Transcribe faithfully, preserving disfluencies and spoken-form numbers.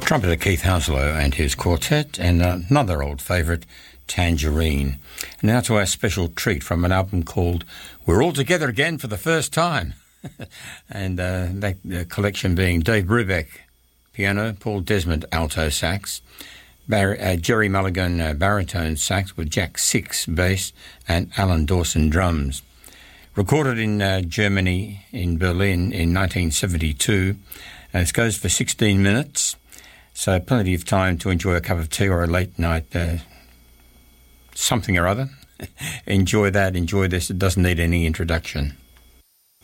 Trumpeter Keith Hounslow and his quartet, and another old favourite, Tangerine. And now to our special treat from an album called We're All Together Again for the First Time. and uh, that uh, collection being Dave Brubeck, piano, Paul Desmond, alto sax, Bar- uh, Jerry Mulligan, uh, baritone sax with Jack Six, bass, and Alan Dawson, drums. Recorded in uh, Germany, in Berlin, in nineteen seventy-two. Uh, this goes for sixteen minutes, so plenty of time to enjoy a cup of tea or a late night uh, something or other. Enjoy that, enjoy this. It doesn't need any introduction.